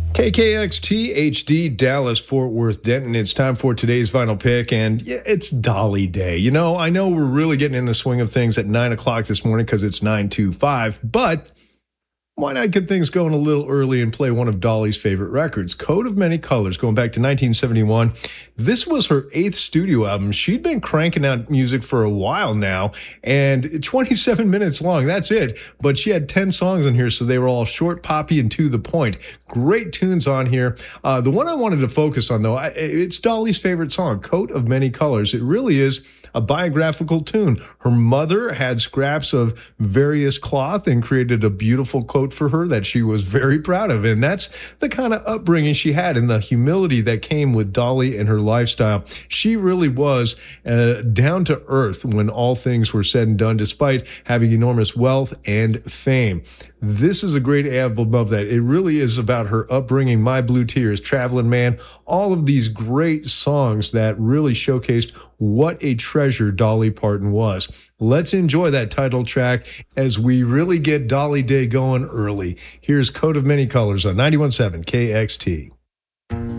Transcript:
KKXT HD Dallas Fort Worth Denton. It's time for today's vinyl pick, and yeah, it's Dolly Day. You know, I know we're really getting in the swing of things at 9 o'clock this morning because it's 9:25, but why not get things going a little early and play one of Dolly's favorite records, Coat of Many Colors, going back to 1971. This was her 8th studio album. She'd been cranking out music for a while now, and 27 minutes long, that's it. But she had 10 songs in here, so they were all short, poppy, and to the point. Great tunes on here. The one I wanted to focus on, though, it's Dolly's favorite song, Coat of Many Colors. It really is a biographical tune. Her mother had scraps of various cloth and created a beautiful coat for her that she was very proud of. And that's the kind of upbringing she had and the humility that came with Dolly and her lifestyle. She really was down to earth when all things were said and done, despite having enormous wealth and fame. This is a great album of that. It really is about her upbringing, My Blue Tears, Traveling Man, all of these great songs that really showcased what a treasure Dolly Parton was. Let's enjoy that title track as we really get Dolly Day going early. Here's Coat of Many Colors on 91.7 KXT.